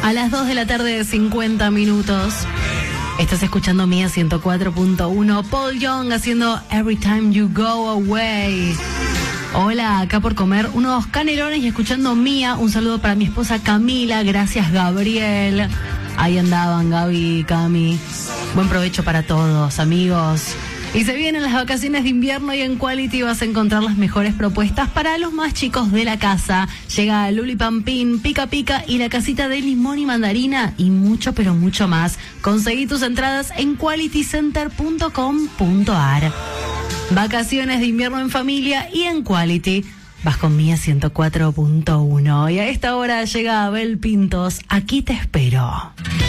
A las 2 de la tarde, 50 minutos. Estás escuchando Mía 104.1. Paul Young haciendo Every Time You Go Away. Hola, acá por comer unos canelones y escuchando Mía. Un saludo para mi esposa Camila. Gracias, Gabriel. Ahí andaban, Gaby, Cami. Buen provecho para todos, amigos. Y se vienen las vacaciones de invierno y en Quality vas a encontrar las mejores propuestas para los más chicos de la casa. Llega Luli Pampín, Pica Pica y la casita de limón y mandarina y mucho, pero mucho más. Conseguí tus entradas en qualitycenter.com.ar. Vacaciones de invierno en familia y en Quality. Vas con Mía 104.1. Y a esta hora llega Abel Pintos. Aquí te espero.